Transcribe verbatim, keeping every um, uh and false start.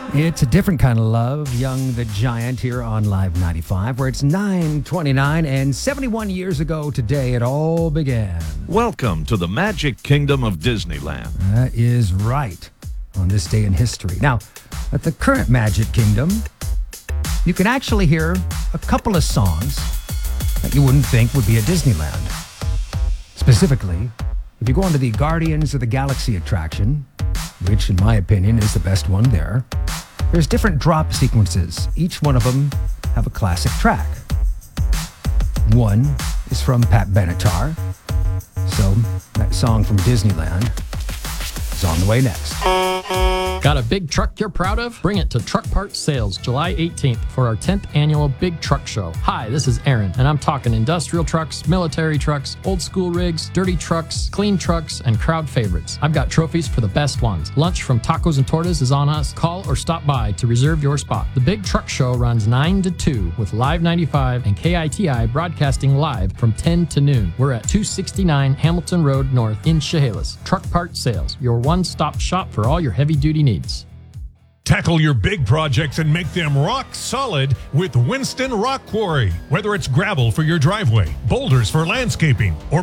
It's a different kind of love, Young the Giant here on Live ninety-five, where it's nine twenty-nine and seventy-one years ago today it all began. Welcome to the Magic Kingdom of Disneyland. That is right, on this day in history. Now, at the current Magic Kingdom, you can actually hear a couple of songs that you wouldn't think would be at Disneyland. Specifically, if you go onto the Guardians of the Galaxy attraction, which in my opinion is the best one there, there's different drop sequences. Each one of them have a classic track. One is from Pat Benatar, so that song from Disneyland is on the way next. Got a big truck you're proud of? Bring it to Truck Parts Sales July eighteenth for our tenth annual Big Truck Show. Hi, this is Aaron, and I'm talking industrial trucks, military trucks, old school rigs, dirty trucks, clean trucks, and crowd favorites. I've got trophies for the best ones. Lunch from Tacos and Tortas is on us. Call or stop by to reserve your spot. The Big Truck Show runs nine to two with Live ninety-five and K I T I broadcasting live from ten to noon. We're at two sixty-nine Hamilton Road North in Chehalis. Truck Parts Sales, your one-stop shop for all your heavy-duty needs. Tackle your big projects and make them rock solid with Winston Rock Quarry. Whether it's gravel for your driveway, boulders for landscaping, or